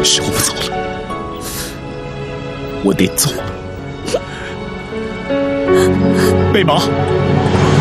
时候不早了，我得走了。贝芒。